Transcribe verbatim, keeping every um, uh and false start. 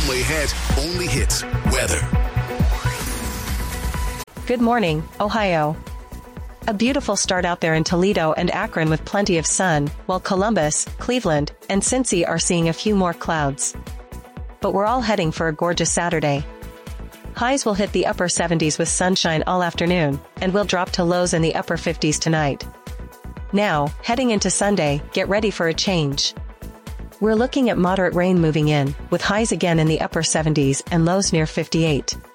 Family ahead, only hits weather. Good morning, Ohio. A beautiful start out there in Toledo and Akron with plenty of sun, while Columbus, Cleveland, and Cincy are seeing a few more clouds. But we're all heading for a gorgeous Saturday. Highs will hit the upper seventies with sunshine all afternoon, and will drop to lows in the upper fifties tonight. Now, heading into Sunday, get ready for a change. We're looking at moderate rain moving in, with highs again in the upper seventies and lows near fifty-eight.